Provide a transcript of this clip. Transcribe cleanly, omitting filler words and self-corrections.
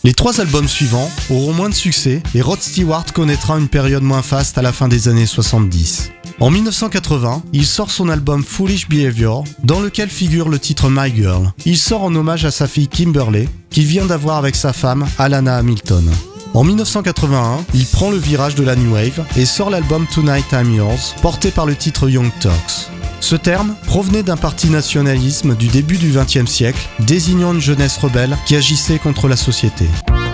Les 3 albums suivants auront moins de succès et Rod Stewart connaîtra une période moins faste à la fin des années 70. En 1980, il sort son album Foolish Behavior, dans lequel figure le titre My Girl. Il sort en hommage à sa fille Kimberly, qu'il vient d'avoir avec sa femme Alana Hamilton. En 1981, il prend le virage de la New Wave et sort l'album Tonight I'm Yours, porté par le titre Young Turks. Ce terme provenait d'un parti nationalisme du début du XXe siècle, désignant une jeunesse rebelle qui agissait contre la société.